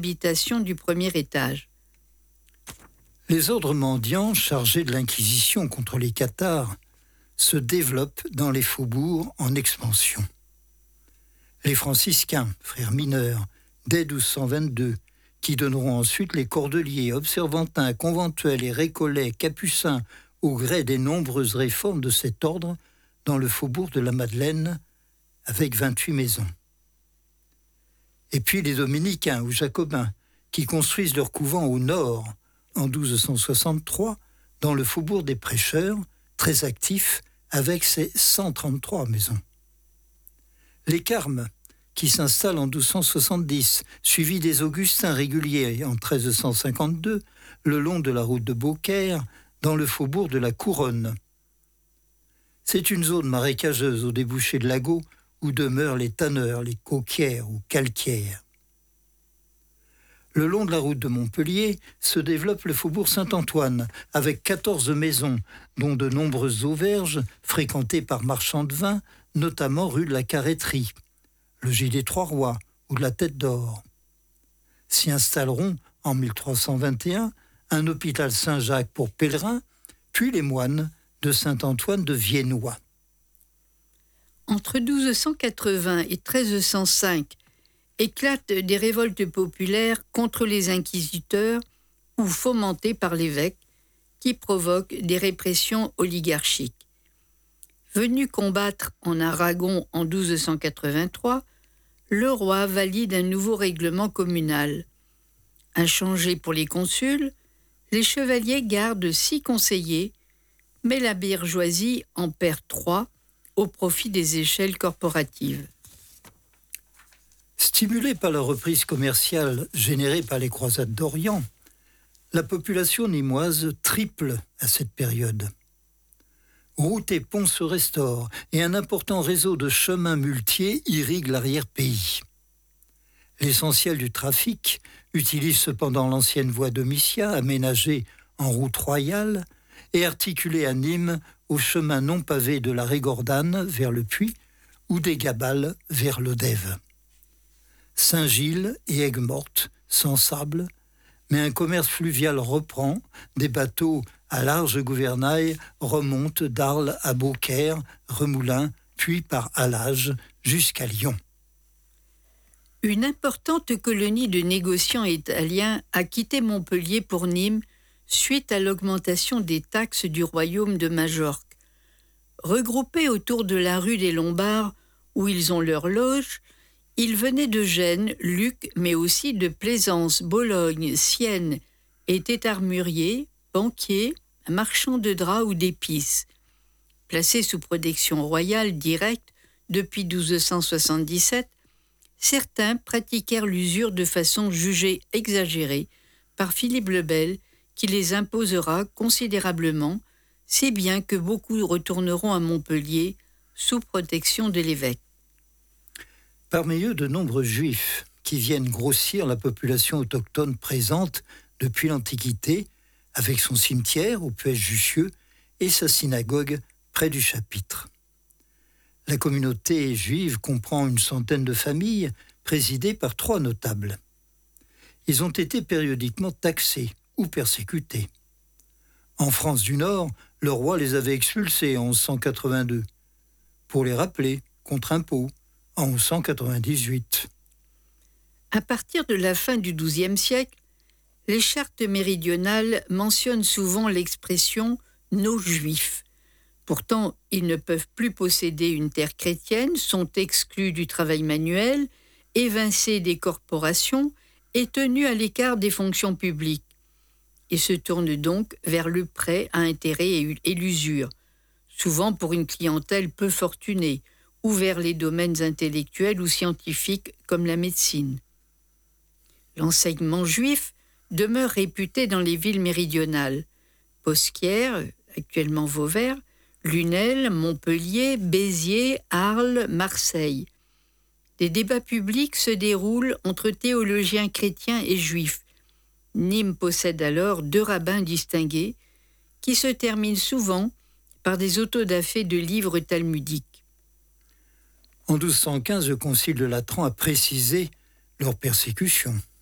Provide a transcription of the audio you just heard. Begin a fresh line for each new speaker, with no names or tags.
habitations du premier étage.
Les ordres mendiants chargés de l'inquisition contre les cathares se développent dans les faubourgs en expansion. Les franciscains, frères mineurs, dès 1222, qui donneront ensuite les cordeliers, observantins, conventuels et récollets, capucins, au gré des nombreuses réformes de cet ordre dans le faubourg de la Madeleine, avec 28 maisons. Et puis les dominicains ou jacobins, qui construisent leur couvent au nord, en 1263, dans le faubourg des Prêcheurs, très actif, avec ses 133 maisons. Les Carmes, qui s'installent en 1270, suivis des Augustins réguliers en 1352, le long de la route de Beaucaire, dans le faubourg de la Couronne. C'est une zone marécageuse au débouché de Lagot où demeurent les tanneurs, les coquières ou calquières. Le long de la route de Montpellier se développe le faubourg Saint-Antoine, avec 14 maisons, dont de nombreuses auberges fréquentées par marchands de vin, notamment rue de la Carretterie, le Gilles des Trois-Rois ou de la Tête d'Or. S'y installeront, en 1321, un hôpital Saint-Jacques pour pèlerins, puis les moines de Saint-Antoine de Viennois.
Entre 1280 et 1305, éclatent des révoltes populaires contre les inquisiteurs ou fomentées par l'évêque, qui provoquent des répressions oligarchiques. Venu combattre en Aragon en 1283, le roi valide un nouveau règlement communal. Inchangé pour les consuls, les chevaliers gardent 6 conseillers, mais la bourgeoisie en perd 3 au profit des échelles corporatives.
Stimulée par la reprise commerciale générée par les croisades d'Orient, la population nîmoise triple à cette période. Routes et ponts se restaurent et un important réseau de chemins muletiers irrigue l'arrière-pays. L'essentiel du trafic utilise cependant l'ancienne voie Domitia, aménagée en route royale et articulée à Nîmes au chemin non pavé de la Régordane vers le Puy ou des Gabales vers l'Odève. Saint-Gilles et Aigues-Mortes s'ensablent, mais un commerce fluvial reprend, des bateaux à large gouvernail remontent d'Arles à Beaucaire, Remoulins, puis par Allage jusqu'à Lyon.
Une importante colonie de négociants italiens a quitté Montpellier pour Nîmes suite à l'augmentation des taxes du royaume de Majorque. Regroupés autour de la rue des Lombards, où ils ont leur loge, ils venaient de Gênes, Lucques, mais aussi de Plaisance, Bologne, Sienne, étaient armuriers, banquiers, marchands de draps ou d'épices. Placés sous protection royale directe depuis 1277, certains pratiquèrent l'usure de façon jugée exagérée par Philippe le Bel, qui les imposera considérablement, si bien que beaucoup retourneront à Montpellier sous protection de l'évêque.
Parmi eux, de nombreux juifs qui viennent grossir la population autochtone présente depuis l'Antiquité, avec son cimetière au Puech-Jussieu et sa synagogue près du chapitre. La communauté juive comprend une centaine de familles présidées par 3 notables. Ils ont été périodiquement taxés ou persécutés. En France du Nord, le roi les avait expulsés en 1182, pour les rappeler contre impôt en 1198.
À partir de la fin du XIIe siècle, les chartes méridionales mentionnent souvent l'expression « nos juifs ». Pourtant, ils ne peuvent plus posséder une terre chrétienne, sont exclus du travail manuel, évincés des corporations et tenus à l'écart des fonctions publiques. Ils se tournent donc vers le prêt à intérêt et l'usure, souvent pour une clientèle peu fortunée, ou vers les domaines intellectuels ou scientifiques comme la médecine. L'enseignement juif demeure réputé dans les villes méridionales. Posquières, actuellement Vauvert, Lunel, Montpellier, Béziers, Arles, Marseille. Des débats publics se déroulent entre théologiens chrétiens et juifs. Nîmes possède alors 2 rabbins distingués qui se terminent souvent par des autodafés de livres talmudiques.
En 1215, le concile de Latran a précisé leur persécution.